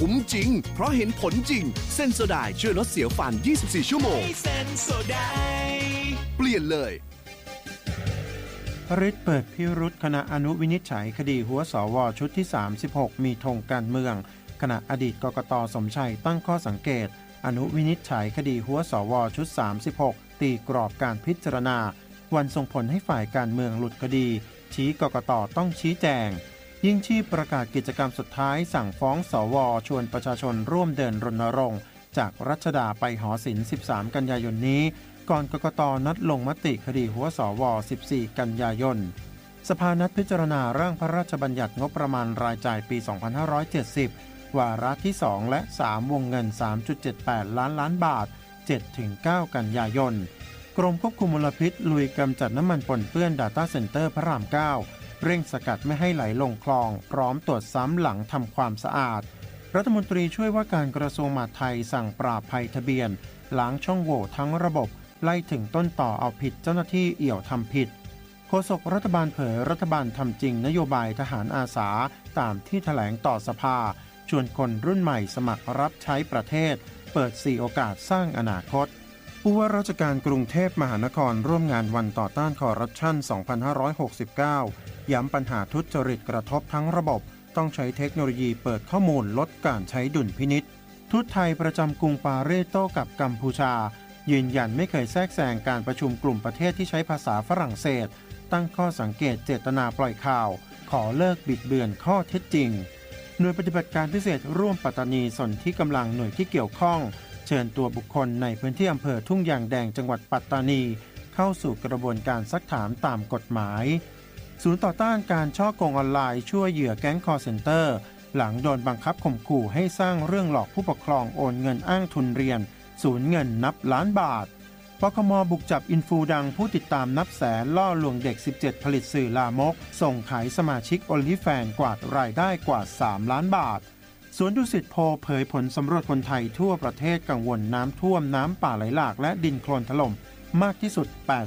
คุ้มจริงเพราะเห็นผลจริงเซนโซไดช่วยลดเสียวฟัน24ชั่วโมงเซนโซไดเปลี่ยนเลยฤทธิ์เปิดพิรุธคณะอนุวินิจฉัยคดีหัวสวชุดที่36มีธงการเมืองขณะอดีตกกต.สมชัยตั้งข้อสังเกตอนุวินิจฉัยคดีหัวสวชุด36ตีกรอบการพิจารณาวันส่งผลให้ฝ่ายการเมืองหลุดคดีชี้กกต.ต้องชี้แจงยิ่งชีพประกาศกิจกรรมสุดท้ายสั่งฟ้องสวชวนประชาชนร่วมเดินรณรงค์จากรัชดาไปหอศิลป์13กันยายนนี้ก่อนกกต.นัดลงมติคดีหัวสว14กันยายนสภานัดพิจารณาร่างพระราชบัญญัติงบประมาณรายจ่ายปี2570วาระที่2และ3วงเงิน 3.78 ล้านบาท 7-9 กันยายนกรมควบคุมมลพิษลุยกำจัดน้ำมันปนเปื้อน Data Center พระราม 9 เร่งสกัดไม่ให้ไหลลงคลองพร้อมตรวจซ้ำหลังทำความสะอาดรัฐมนตรีช่วยว่าการกระทรวงมหาดไทยสั่งปราบภัยทะเบียนล้างช่องโหว่ทั้งระบบไล่ถึงต้นต่อเอาผิดเจ้าหน้าที่เอี่ยวทำผิดโฆษกรัฐบาลเผยรัฐบาลทำจริงนโยบายทหารอาสาตามที่แถลงต่อสภาชวนคนรุ่นใหม่สมัครรับใช้ประเทศเปิด4โอกาสสร้างอนาคตผู้ว่าราชการกรุงเทพมหานครร่วมงานวันต่อต้านคอร์รัปชัน 2569 ย้ำปัญหาทุจริตกระทบทั้งระบบต้องใช้เทคโนโลยีเปิดข้อมูลลดการใช้ดุลพินิจทูตไทยประจำกรุงปารีสโต้กับกัมพูชายืนยันไม่เคยแทรกแซงการประชุมกลุ่มประเทศที่ใช้ภาษาฝรั่งเศสตั้งข้อสังเกตเจตนาปล่อยข่าวขอเลิกบิดเบือนข้อเท็จจริงหน่วยปฏิบัติการพิเศษร่วมปัตตานีสนที่กำลังหน่วยที่เกี่ยวข้องเชิญตัวบุคคลในพื้นที่อำเภอทุ่งยางแดงจังหวัดปัตตานีเข้าสู่กระบวนการซักถามตามกฎหมายศูนย์ต่อต้านการฉ้อโกงออนไลน์ช่วยเหยื่อแก๊งคอลเซ็นเตอร์หลังโดนบังคับข่มขู่ให้สร้างเรื่องหลอกผู้ปกครองโอนเงินอ้างทุนเรียนสูญเงินนับล้านบาทปคม.บุกจับอินฟูดังผู้ติดตามนับแสนล่อลวงเด็ก17ผลิตสื่อลามกส่งขายสมาชิก OnlyFans กวาดรายได้กว่า3ล้านบาทสวนดุสิตโพลเผยผลสำรวจคนไทยทั่วประเทศกังวลน้ำท่วมน้ำป่าไหลหลากและดินโคลนถล่มมากที่สุด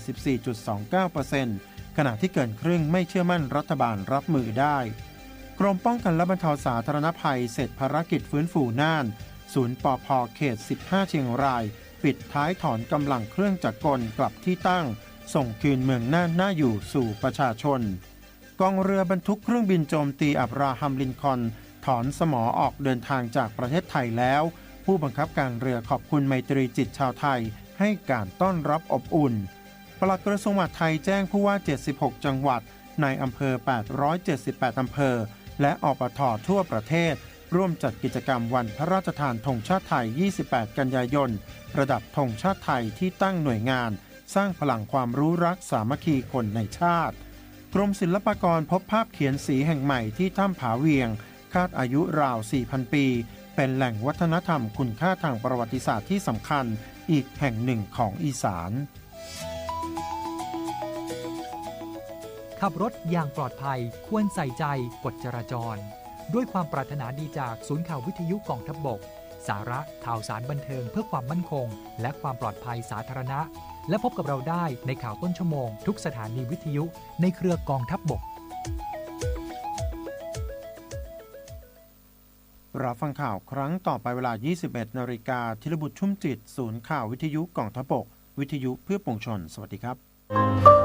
84.29% ขณะที่เกินครึ่งไม่เชื่อมั่นรัฐบาลรับมือได้กรมป้องกันและบรรเทาสาธารณภัยเสร็จภารกิจฟื้นฟูน่านศูนย์ปภ.เขต15เชียงรายปิดท้ายถอนกำลังเครื่องจักรกลกลับที่ตั้งส่งคืนเมืองน่านน่าอยู่สู่ประชาชนกองเรือบรรทุกเครื่องบินโจมตีอับราฮัมลินคอล์นถอนสมอออกเดินทางจากประเทศไทยแล้วผู้บังคับการเรือขอบคุณไมตรีจิตชาวไทยให้การต้อนรับอบอุ่นปลัดกระทรวงมหาดไทยแจ้งผู้ว่า76จังหวัดในอำเภอ878อำเภอและอปท.ทั่วประเทศร่วมจัดกิจกรรมวันพระราชทานธงชาติไทย28กันยายนประดับธงชาติไทยที่ตั้งหน่วยงานสร้างพลังความรู้รักสามัคคีคนในชาติกรมศิลปากรพบภาพเขียนสีแห่งใหม่ที่ถ้ำผาเวียงคาดอายุราว 4,000 ปีเป็นแหล่งวัฒนธรรมคุณค่าทางประวัติศาสตร์ที่สำคัญอีกแห่งหนึ่งของอีสานขับรถอย่างปลอดภัยควรใส่ใจกฎจราจรด้วยความปรารถนาดีจากศูนย์ข่าววิทยุกองทัพบกสาระข่าวสารบันเทิงเพื่อความมั่นคงและความปลอดภัยสาธารณะและพบกับเราได้ในข่าวต้นชั่วโมงทุกสถานีวิทยุในเครือกองทัพบกรับฟังข่าวครั้งต่อไปเวลา 21:00 น.ธีรบุตรชุ่มจิตศูนย์ข่าววิทยุกองทัพบกวิทยุเพื่อปวงชนสวัสดีครับ